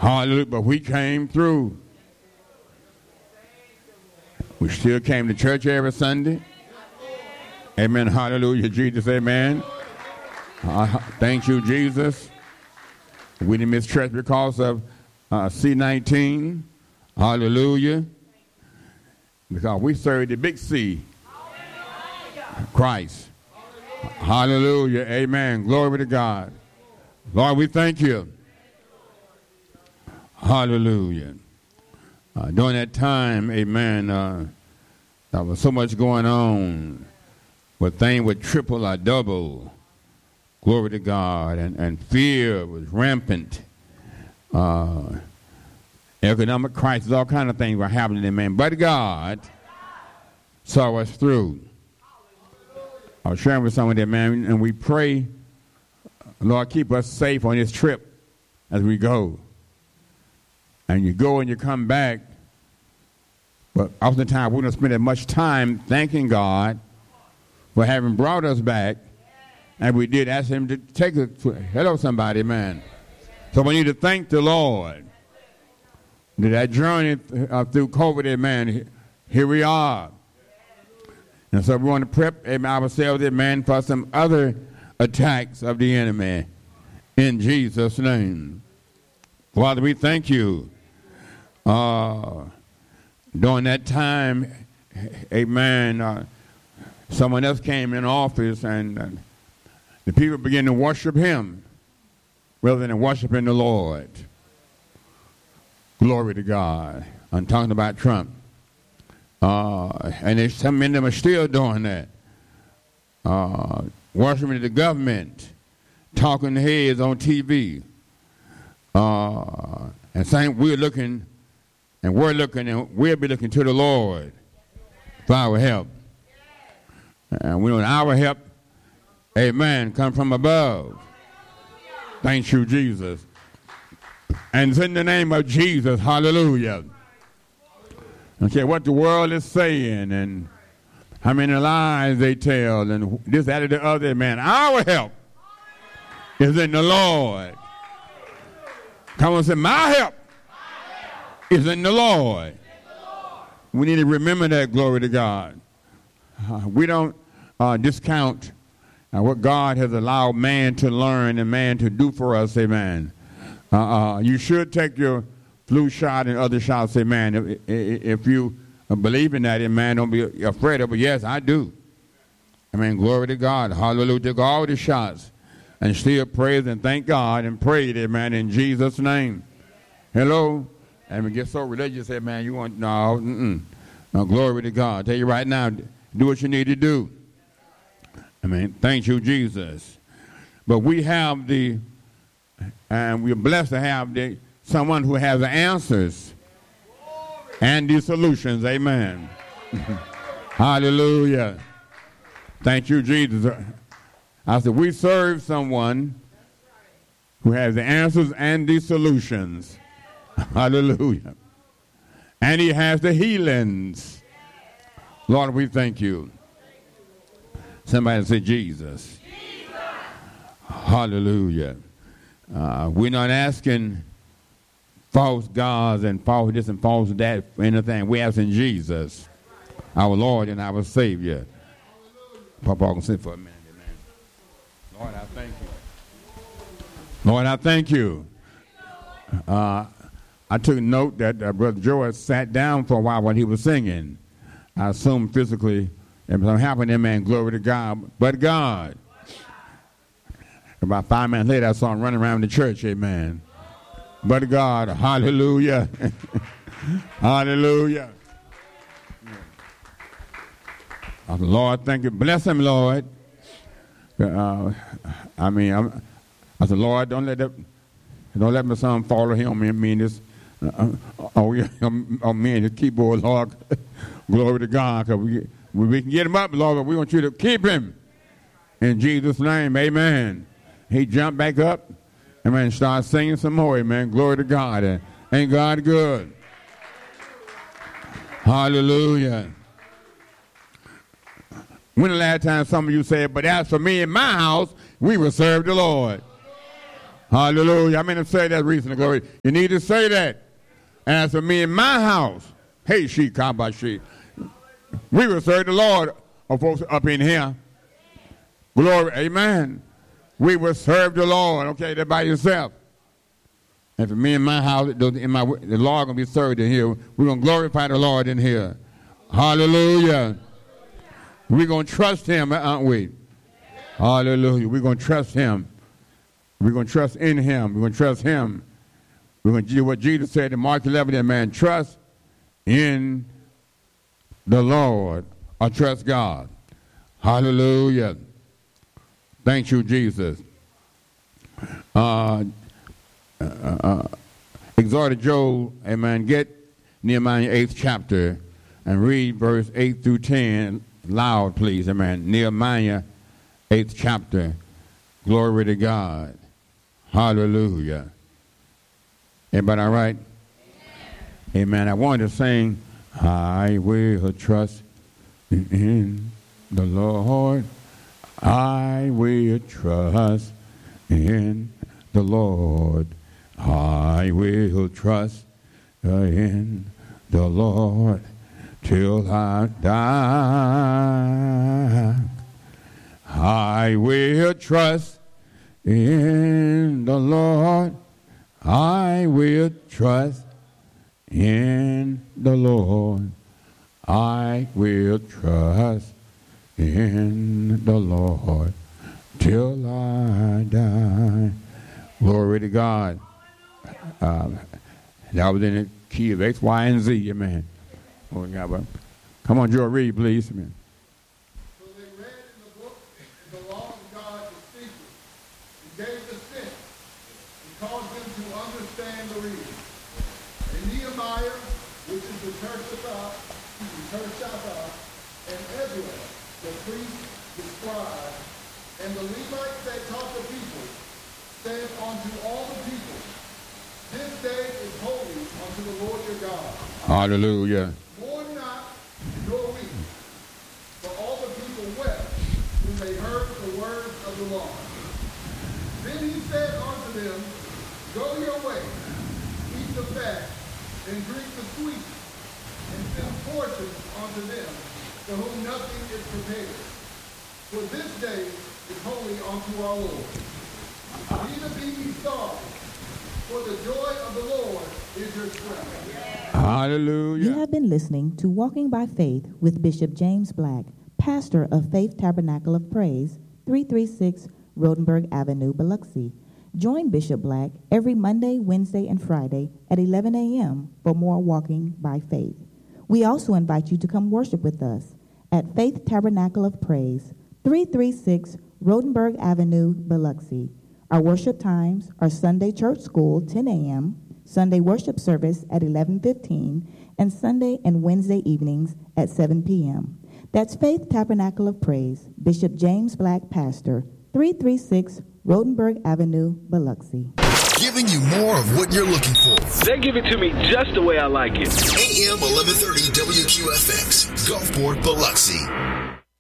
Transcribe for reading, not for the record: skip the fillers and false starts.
Hallelujah. But we came through. We still came to church every Sunday. Amen. Hallelujah. Jesus. Amen. Thank you, Jesus. We didn't miss church because of C-19. Hallelujah. Because we serve the big C. Christ. Hallelujah. Amen. Glory to God. Lord, we thank you. Hallelujah. During that time, amen, there was so much going on. But things were triple or double. Glory to God. And fear was rampant. Economic crisis, all kinds of things were happening, amen. But God saw us through. I was sharing with someone there, man, and we pray, Lord, keep us safe on this trip as we go. And you go and you come back, but oftentimes we don't spend as much time thanking God for having brought us back, and we did ask him to take us. Hello, somebody, man. So we need to thank the Lord. That journey through COVID, man, here we are. And so we want to prep ourselves, man, for some other attacks of the enemy in Jesus' name. Father, we thank you. During that time, amen, someone else came in office and the people began to worship him rather than worshiping the Lord. Glory to God. I'm talking about Trump. And there's some of them are still doing that. Worshiping the government, talking heads on TV. And saying we're looking, and we'll be looking to the Lord for our help. And we know our help, amen, come from above. Thank you, Jesus. And it's in the name of Jesus, hallelujah. Don't care what the world is saying and how many lies they tell and this, that, or the other, man. Our help is in the Lord. Come on, say, my help is in the Lord. We need to remember that, glory to God. We don't discount what God has allowed man to learn and man to do for us, amen. You should take your flu shot and other shots, amen. If you believe in that, amen, don't be afraid of it. Yes, I do. Amen, glory to God. Hallelujah. Take all the shots and still praise and thank God and pray, amen, in Jesus' name. Hello? And we get so religious, amen, you want, no, no, glory to God. I tell you right now, do what you need to do. Amen. Thank you, Jesus. But we have and we're blessed to have someone who has the answers and the solutions. Amen. Hallelujah. Thank you, Jesus. I said, we serve someone who has the answers and the solutions. Hallelujah. And he has the healings. Lord, we thank you. Somebody say Jesus. Hallelujah. We're not asking false gods and false this and false that for anything. We're asking Jesus, our Lord and our Savior. Papa, I can sit for a minute, man. Lord, I thank you. Lord, I thank you. I took note that Brother Joe sat down for a while when he was singing. I assume physically something happened there, man. Glory to God. But God. About 5 minutes later, I saw him running around the church, amen. But God, hallelujah. Hallelujah. Lord, thank you. Bless him, Lord. I said, Lord, don't let my son follow him. Me and this, me and his keyboard, Lord. Glory to God. Because we can get him up, Lord, but we want you to keep him. In Jesus' name, amen. He jumped back up, amen, and started singing some more, amen. Glory to God. Ain't God good? Hallelujah. When the last time some of you said, but as for me and my house, we will serve the Lord. Hallelujah. I mean to say that recently. Glory. You need to say that. And as for me and my house, hey, she, kabashi, we will serve the Lord, of folks up in here. Glory. Amen. We will serve the Lord. Okay, that by yourself. And for me and my house, the Lord going to be served in here. We're going to glorify the Lord in here. Hallelujah. We're going to trust him, aren't we? Hallelujah. We're going to trust him. We're going to trust in him. We're going to trust him. We're going to do what Jesus said in Mark 11, that man, trust in the Lord or trust God. Hallelujah. Thank you, Jesus. Exhorted Joel, amen, get Nehemiah 8th chapter and read verse 8 through 10 loud, please, amen. Nehemiah 8th chapter. Glory to God. Hallelujah. Everybody all right? Amen. I wanted to sing, I will trust in the Lord. I will trust in the Lord. I will trust in the Lord till I die. I will trust in the Lord. I will trust in the Lord. I will trust in the Lord till I die. Glory to God. That was in the key of X, Y, and Z, amen. Oh, God, come on, Joe, read, please. Amen. So they read in the book the law of God to speakers, and gave the sense, and caused them to understand the reading. And Nehemiah, which is the Tershathah, and Ezra, the priest, the scribe, and the Levites that taught the people, said unto all the people, this day is holy unto the Lord your God. Hallelujah. Mourn not, nor weep. For all the people wept when they heard the words of the Lord. Then he said unto them, go your way, eat the fat, and drink the sweet, and send portions unto them, to whom nothing is prepared. For this day is holy unto our Lord. Neither be ye sorry, for the joy of the Lord is your strength. Hallelujah. You have been listening to Walking by Faith with Bishop James Black, pastor of Faith Tabernacle of Praise, 336 Rodenberg Avenue, Biloxi. Join Bishop Black every Monday, Wednesday, and Friday at 11 a.m. for more Walking by Faith. We also invite you to come worship with us at Faith Tabernacle of Praise, 336 Rodenberg Avenue, Biloxi. Our worship times are Sunday Church School, 10 a.m., Sunday worship service at 11:15, and Sunday and Wednesday evenings at 7 p.m. That's Faith Tabernacle of Praise, Bishop James Black, pastor, 336 Rodenberg Avenue, Biloxi. Giving you more of what you're looking for. They give it to me just the way I like it. AM 1130 WQFX, Gulfport, Biloxi.